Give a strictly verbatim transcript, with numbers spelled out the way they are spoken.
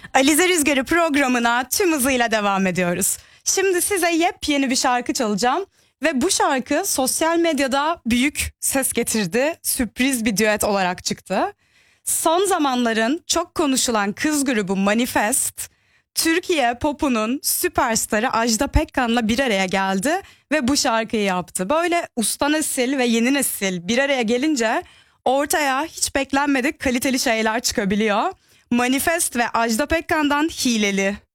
Alize Rüzgarı programına tüm hızıyla devam ediyoruz. Şimdi size yepyeni bir şarkı çalacağım. Ve bu şarkı sosyal medyada büyük ses getirdi. Sürpriz bir düet olarak çıktı. Son zamanların çok konuşulan kız grubu Manifest, Türkiye popunun süperstarı Ajda Pekkan'la bir araya geldi ve bu şarkıyı yaptı. Böyle usta nesil ve yeni nesil bir araya gelince ortaya hiç beklenmedik kaliteli şeyler çıkabiliyor. Manifest ve Ajda Pekkan'dan Hileli.